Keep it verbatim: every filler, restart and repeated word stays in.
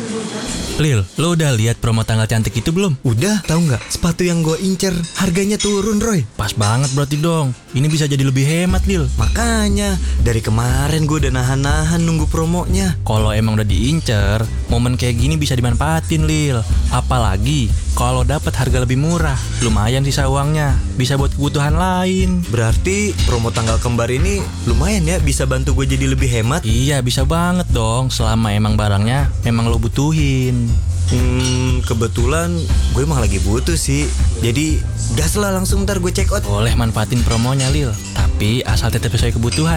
Lil, lo udah lihat promo tanggal cantik itu belum? Udah, tahu nggak? Sepatu yang gue incer harganya turun, Roy. Pas banget berarti dong. Ini bisa jadi lebih hemat, Lil. Makanya dari kemarin gue udah nahan-nahan nunggu promonya. Kalau emang udah diincer, momen kayak gini bisa dimanfaatin, Lil. Apalagi kalau dapat harga lebih murah, lumayan sisa uangnya, bisa buat kebutuhan lain. Berarti promo tanggal kembar ini lumayan ya, bisa bantu gue jadi lebih hemat. Iya, bisa banget dong, selama emang barangnya memang lo butuhin. Hmm, kebetulan gue emang lagi butuh sih. Jadi gas lah, langsung ntar gue check out. Boleh manfaatin promonya, Lil. Tapi asal tetap sesuai kebutuhan.